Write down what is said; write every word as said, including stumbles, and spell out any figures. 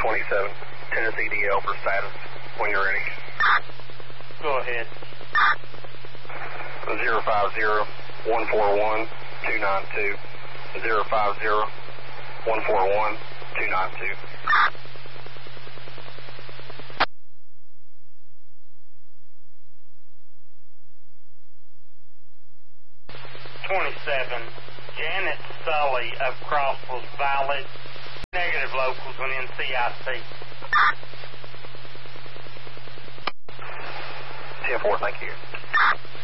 twenty-seven, Tennessee D L for status when you're ready. Go ahead. zero five zero, one four one, two nine two. zero five zero, one four one, two nine two. twenty-seven, Janet Sully of Crossville's valid. Negative locals when in C I C. ten four, thank you.